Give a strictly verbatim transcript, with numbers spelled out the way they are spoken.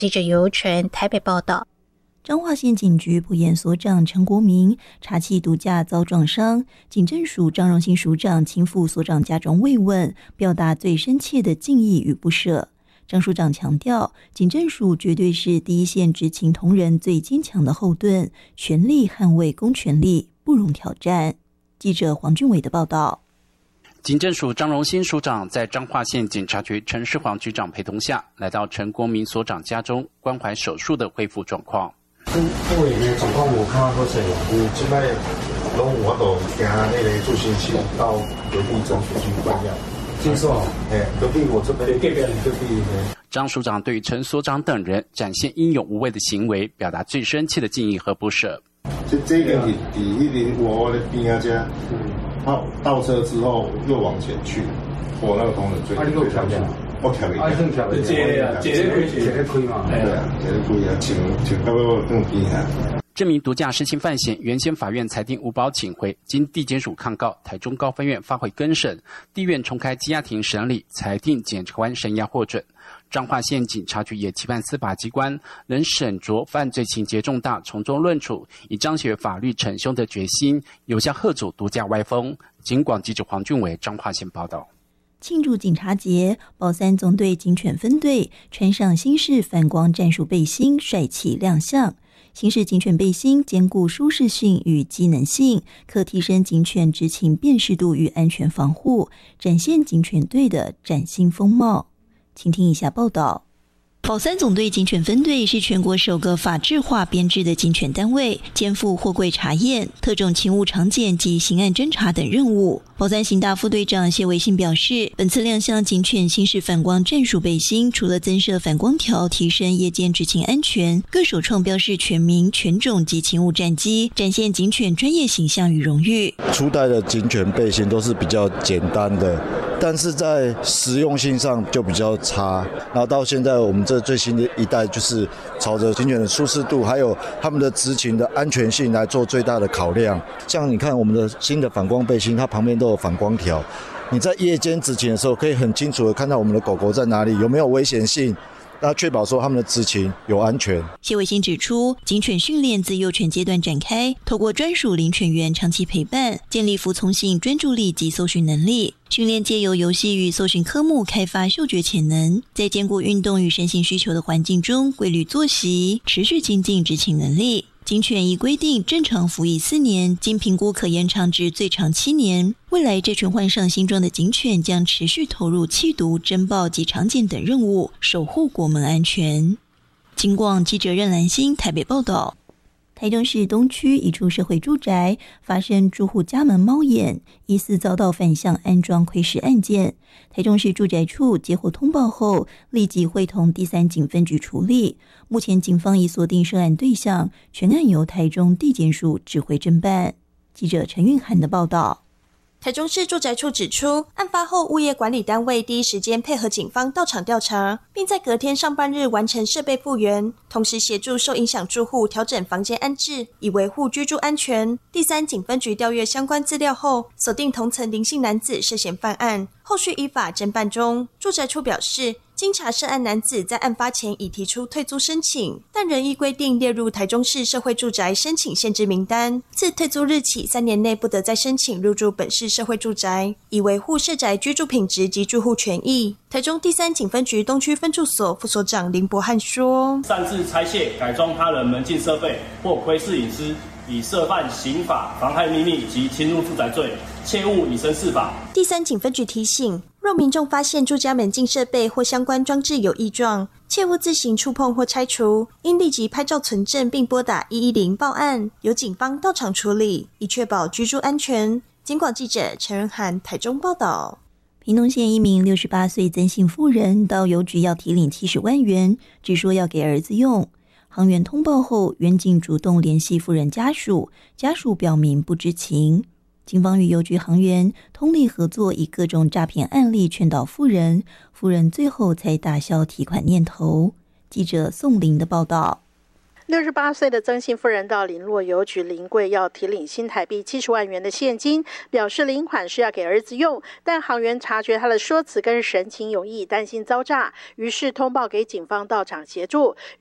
记者尤纯台北报道。 彰化县警局埔盐所长陈国民查缉毒驾遭撞伤，警政署张荣兴署长亲赴所长家中慰问，表达最深切的敬意与不舍。张署长强调，警政署绝对是第一线执勤同仁最坚强的后盾，全力捍卫公权力，不容挑战。记者黄俊伟的报道。 警政署张荣兴署长在彰化县警察局陈世煌局长陪同下，来到陈国民所长家中关怀手术的恢复状况。 因为呢状况有看好势，有即摆拢有法度行那个助行器到隔壁诊所去办药。听说，哎，隔壁我这边隔壁隔壁。 张署长对于陈所长等人展现英勇无畏的行为，表达最深切的敬意和不舍。 这这个底底一零我的边啊家，倒倒车之后又往前去，我那个同仁最最漂亮。我跳袂，啊，算跳袂，这啊，这个开，这个开嘛，对啊，这个开啊，请请到更边啊。 这名毒驾失亲犯嫌，原先法院裁定无保请回，经地检署抗告，台中高分院发回更审，地院重开羁押庭审理，裁定检察官声押获准。彰化县警察局也期盼司法机关能审酌犯罪情节重大，从重论处，以彰显法律惩凶的决心，有效吓阻毒驾歪风。警广记者黄俊伟彰化县报道。 庆祝警察节，宝三总队警犬分队穿上新式反光战术背心，帅气亮相。新式警犬背心兼顾舒适性与机能性，可提升警犬执勤辨识度与安全防护，展现警犬队的崭新风貌。请听以下报道。宝三总队警犬分队是全国首个法制化编制的警犬单位，肩负货柜查验、特种勤务常检及刑案侦查等任务。宝三刑大副队长谢维信表示，本次亮相警犬新式反光战术背心，除了增设反光条提升夜间执勤安全，更首创标示全名、犬种及勤务战绩，展现警犬专业形象与荣誉。 初代的警犬背心都是比较简单的，但是在实用性上就比较差，然后到现在我们这最新的一代就是朝着警犬的舒适度还有他们的执勤的安全性来做最大的考量。像你看我们的新的反光背心，它旁边都有反光条，你在夜间执勤的时候可以很清楚的看到我们的狗狗在哪里，有没有危险性，那确保说他们的执勤有安全。 谢伟新指出，警犬训练自幼犬阶段展开，透过专属领犬员长期陪伴，建立服从性、专注力及搜寻能力。训练借由游戏与搜寻科目开发嗅觉潜能，在兼顾运动与身心需求的环境中规律作息，持续精进执勤能力。警犬依规定正常服役四年，经评估可延长至最长七年。未来这群换上新装的警犬将持续投入缉毒、侦报及常检等任务，守护国门安全。警广记者任兰心台北报道。台中市东区一处社会住宅发生住户家门猫眼，疑似遭到反向安装窥视案件。台中市住宅处接获通报后，立即会同第三警分局处理。目前警方已锁定涉案对象，全案由台中地检署指挥侦办。记者陈韵涵的报道。 台中市住宅处指出，案发后物业管理单位第一时间配合警方到场调查，并在隔天上班日完成设备复原，同时协助受影响住户调整房间安置，以维护居住安全。第三警分局调阅相关资料后，锁定同层林姓男子涉嫌犯案，后续依法侦办中。住宅处表示，经查涉案男子在案发前已提出退租申请，但仍依规定列入台中市社会住宅申请限制名单，自退租日起三年内不得再申请入住本市社会住宅，以维护社宅居住品质及住户权益。台中第三警分局东区分驻所副所长林博汉说， 擅自拆卸、改装他人门禁设备或窥视隐私，以涉犯刑法妨害秘密及侵入住宅罪，切勿以身试法。 第三警分局提醒，若民众发现住家门禁设备或相关装置有异状，切勿自行触碰或拆除，应立即拍照存证并拨打一一零报案，由警方到场处理，以确保居住安全。警广记者陈仁涵台中报道。 屏东县一名六十八岁曾姓妇人到邮局要提领七十万元，只说要给儿子用。行员通报后，员警主动联系妇人家属，家属表明不知情。警方与邮局行员通力合作，以各种诈骗案例劝导妇人，妇人最后才打消提款念头。记者宋玲的报道。 六十八岁的曾姓妇人到林洛邮局临柜要提领新台币七十万元的现金，表示领款是要给儿子用，但行员察觉他的说辞跟神情有异，担心遭诈，于是通报给警方到场协助。